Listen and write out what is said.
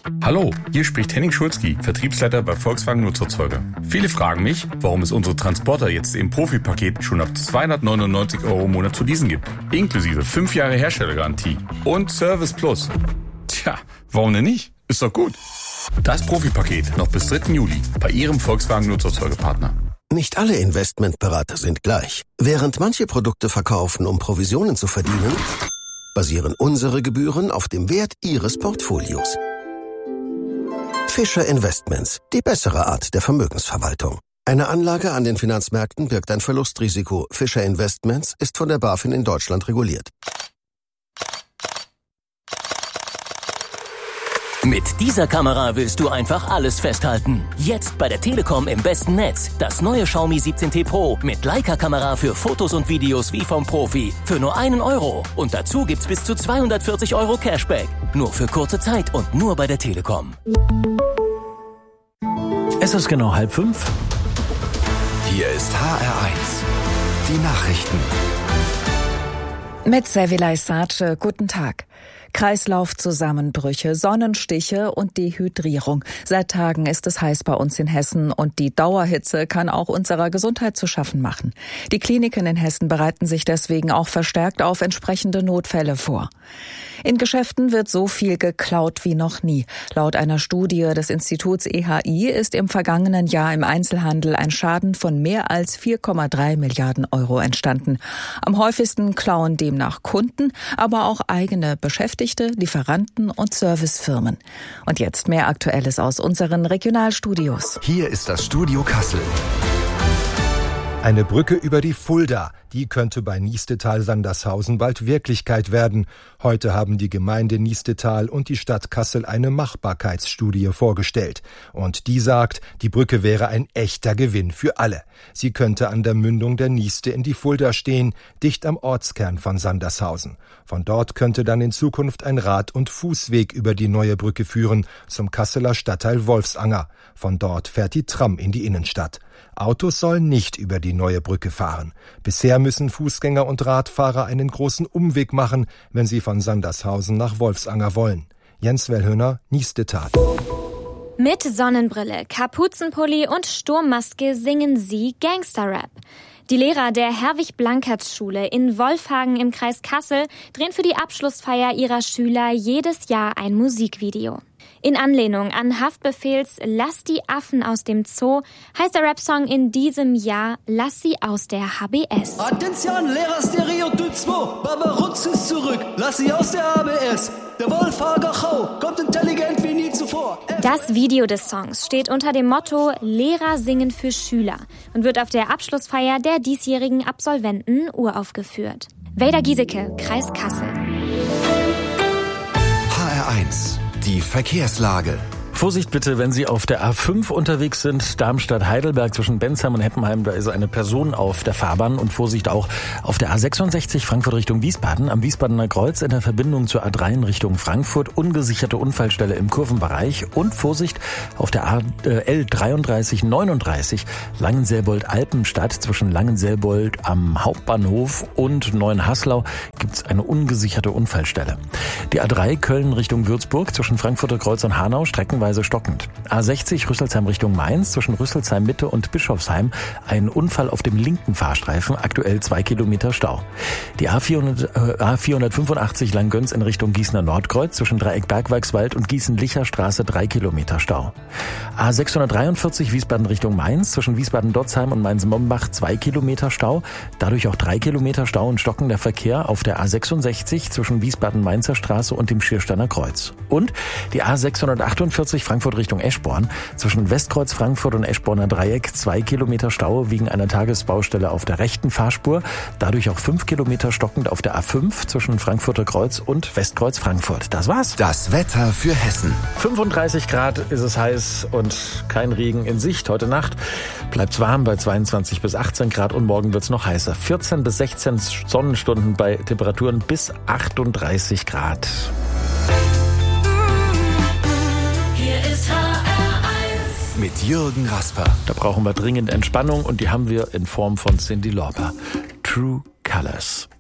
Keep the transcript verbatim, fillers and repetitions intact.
Hallo, hier spricht Henning Schulzki, Vertriebsleiter bei Volkswagen Nutzerzeuger. Viele fragen mich, warum es unsere Transporter jetzt im Profi-Paket schon ab zweihundertneunundneunzig Euro im Monat zu leasen gibt. Inklusive fünf Jahre Herstellergarantie und Service Plus. Tja, warum denn nicht? Ist doch gut. Das Profi-Paket noch bis dritten Juli bei Ihrem Volkswagen Nutzerzeugerpartner. Nicht alle Investmentberater sind gleich. Während manche Produkte verkaufen, um Provisionen zu verdienen, basieren unsere Gebühren auf dem Wert Ihres Portfolios. Fischer Investments, die bessere Art der Vermögensverwaltung. Eine Anlage an den Finanzmärkten birgt ein Verlustrisiko. Fischer Investments ist von der BaFin in Deutschland reguliert. Mit dieser Kamera willst du einfach alles festhalten. Jetzt bei der Telekom im besten Netz. Das neue Xiaomi siebzehn T Pro mit Leica-Kamera für Fotos und Videos wie vom Profi. Für nur einen Euro. Und dazu gibt's bis zu zweihundertvierzig Euro Cashback. Nur für kurze Zeit und nur bei der Telekom. Es ist genau halb fünf. Hier ist H R eins. Die Nachrichten. Mit Servilay Sace, guten Tag. Kreislaufzusammenbrüche, Sonnenstiche und Dehydrierung. Seit Tagen ist es heiß bei uns in Hessen und die Dauerhitze kann auch unserer Gesundheit zu schaffen machen. Die Kliniken in Hessen bereiten sich deswegen auch verstärkt auf entsprechende Notfälle vor. In Geschäften wird so viel geklaut wie noch nie. Laut einer Studie des Instituts E H I ist im vergangenen Jahr im Einzelhandel ein Schaden von mehr als vier Komma drei Milliarden Euro entstanden. Am häufigsten klauen demnach Kunden, aber auch eigene Beschäftigte, Lieferanten und Servicefirmen. Und jetzt mehr Aktuelles aus unseren Regionalstudios. Hier ist das Studio Kassel. Eine Brücke über die Fulda, die könnte bei Niestetal-Sandershausen bald Wirklichkeit werden. Heute haben die Gemeinde Niestetal und die Stadt Kassel eine Machbarkeitsstudie vorgestellt. Und die sagt, die Brücke wäre ein echter Gewinn für alle. Sie könnte an der Mündung der Nieste in die Fulda stehen, dicht am Ortskern von Sandershausen. Von dort könnte dann in Zukunft ein Rad- und Fußweg über die neue Brücke führen, zum Kasseler Stadtteil Wolfsanger. Von dort fährt die Tram in die Innenstadt. Autos sollen nicht über die neue Brücke fahren. Bisher müssen Fußgänger und Radfahrer einen großen Umweg machen, wenn sie von Sandershausen nach Wolfsanger wollen. Jens Wellhöner, Niestetal. Mit Sonnenbrille, Kapuzenpulli und Sturmmaske singen sie Gangsterrap. Die Lehrer der Herwig-Blankertz-Schule in Wolfhagen im Kreis Kassel drehen für die Abschlussfeier ihrer Schüler jedes Jahr ein Musikvideo. In Anlehnung an Haftbefehls Lass die Affen aus dem Zoo heißt der Rapsong in diesem Jahr Lass sie aus der H B S. Attention, Lehrer Stereotyp zwei, Barbarutz ist zurück, lass sie aus der H B S. Der Wolfhager Chau kommt intelligent wie nie zuvor. Das Video des Songs steht unter dem Motto Lehrer singen für Schüler und wird auf der Abschlussfeier der diesjährigen Absolventen uraufgeführt. Wejda Giesecke, Kreis Kassel. H R eins. Die Verkehrslage. Vorsicht bitte, wenn Sie auf der A fünf unterwegs sind, Darmstadt-Heidelberg zwischen Bensheim und Heppenheim, da ist eine Person auf der Fahrbahn und Vorsicht auch auf der A sechsundsechzig Frankfurt Richtung Wiesbaden, am Wiesbadener Kreuz in der Verbindung zur A drei in Richtung Frankfurt, ungesicherte Unfallstelle im Kurvenbereich und Vorsicht auf der A L dreiunddreißig neununddreißig Langenselbold-Alpenstadt zwischen Langenselbold am Hauptbahnhof und Neuenhaslau gibt's eine ungesicherte Unfallstelle. Die A drei Köln Richtung Würzburg zwischen Frankfurter Kreuz und Hanau streckenweise stockend. A sechzig Rüsselsheim Richtung Mainz zwischen Rüsselsheim Mitte und Bischofsheim ein Unfall auf dem linken Fahrstreifen, aktuell zwei Kilometer Stau. Die A vierhundert, äh, A vierhundertfünfundachtzig Langgöns in Richtung Gießener Nordkreuz zwischen Dreieck Bergweigswald und Gießen-Licher Straße drei Kilometer Stau. A sechshundertdreiundvierzig Wiesbaden Richtung Mainz zwischen Wiesbaden-Dotzheim und Mainz-Mombach zwei Kilometer Stau, dadurch auch drei Kilometer Stau und stockender Verkehr auf der A sechsundsechzig zwischen Wiesbaden-Mainzer Straße und dem Schiersteiner Kreuz. Und die A sechshundertachtundvierzig Frankfurt Richtung Eschborn zwischen Westkreuz Frankfurt und Eschborner Dreieck zwei Kilometer Stau wegen einer Tagesbaustelle auf der rechten Fahrspur, dadurch auch fünf Kilometer stockend auf der A fünf zwischen Frankfurter Kreuz und Westkreuz Frankfurt. Das war's. Das Wetter für Hessen. fünfunddreißig Grad ist es heiß und kein Regen in Sicht. Heute Nacht bleibt's warm bei zweiundzwanzig bis achtzehn Grad und morgen wird's noch heißer. vierzehn bis sechzehn Sonnenstunden bei Temperaturen bis achtunddreißig Grad. Mit Jürgen Rasper. Da brauchen wir dringend Entspannung und die haben wir in Form von Cyndi Lauper. True Colors.